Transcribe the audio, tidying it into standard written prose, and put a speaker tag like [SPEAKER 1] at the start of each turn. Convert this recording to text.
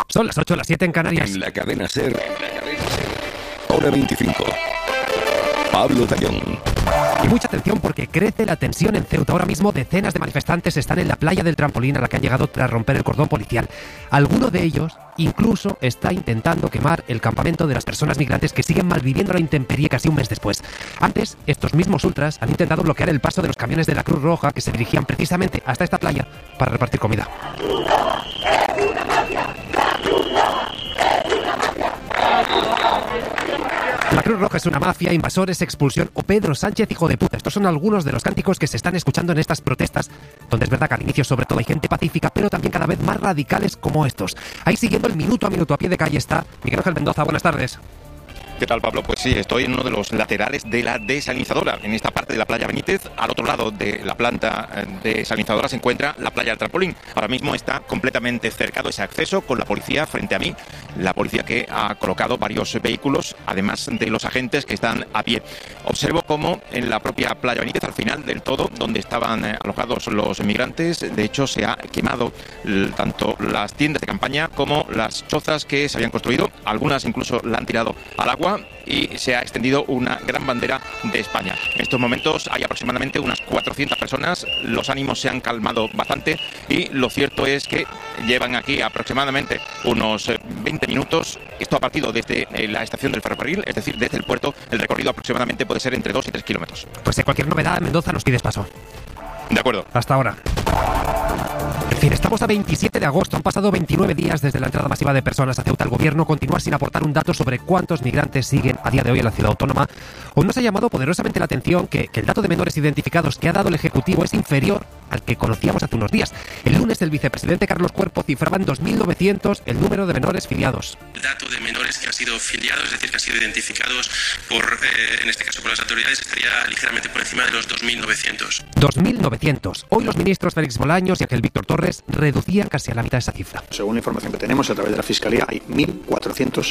[SPEAKER 1] Son las 8, las 7 en Canarias.
[SPEAKER 2] En la cadena SER, hora 25. Pablo Tallón.
[SPEAKER 1] Y mucha atención porque crece la tensión en Ceuta. Ahora mismo decenas de manifestantes están en la playa del Trampolín a la que han llegado tras romper el cordón policial. Alguno de ellos incluso está intentando quemar el campamento de las personas migrantes que siguen malviviendo la intemperie casi un mes después. Antes, estos mismos ultras han intentado bloquear el paso de los camiones de la Cruz Roja que se dirigían precisamente hasta esta playa para repartir comida. La Cruz Roja es una mafia, invasores, expulsión o Pedro Sánchez, hijo de puta. Estos son algunos de los cánticos que se están escuchando en estas protestas, donde es verdad que al inicio sobre todo hay gente pacífica, pero también cada vez más radicales como estos. Ahí siguiendo el minuto a minuto a pie de calle está Miguel Ángel Mendoza. Buenas tardes.
[SPEAKER 3] ¿Qué tal, Pablo? Pues sí, estoy en uno de los laterales de la desalinizadora, en esta parte de la playa Benítez. Al otro lado de la planta desalinizadora se encuentra la playa del Trampolín. Ahora mismo está completamente cercado ese acceso con la policía frente a mí, la policía que ha colocado varios vehículos, además de los agentes que están a pie. Observo cómo en la propia playa Benítez, al final del todo, donde estaban alojados los migrantes, de hecho se ha quemado tanto las tiendas de campaña como las chozas que se habían construido. Algunas incluso la han tirado al agua y se ha extendido una gran bandera de España. En estos momentos hay aproximadamente unas 400 personas, los ánimos se han calmado bastante y lo cierto es que llevan aquí aproximadamente unos 20 minutos. Esto ha partido desde la estación del ferrocarril, es decir, desde el puerto. El recorrido aproximadamente puede ser entre 2 y 3 kilómetros.
[SPEAKER 1] Pues si cualquier novedad, Mendoza, nos pides paso.
[SPEAKER 3] De acuerdo.
[SPEAKER 1] Hasta ahora. En fin, estamos a 27 de agosto, han pasado 29 días desde la entrada masiva de personas a Ceuta. El gobierno continúa sin aportar un dato sobre cuántos migrantes siguen a día de hoy en la ciudad autónoma. Hoy nos ha llamado poderosamente la atención que el dato de menores identificados que ha dado el Ejecutivo es inferior al que conocíamos hace unos días. El lunes el vicepresidente Carlos Cuerpo cifraba en 2.900 el número de menores filiados.
[SPEAKER 4] El dato de menores que han sido filiados, es decir, que han sido identificados por, en este caso por las autoridades, estaría ligeramente por encima de los 2.900.
[SPEAKER 1] 2.900. Hoy los ministros Félix Bolaños y Ángel Víctor Torres reducían casi a la mitad esa cifra.
[SPEAKER 5] Según la información que tenemos a través de la Fiscalía, hay 1.400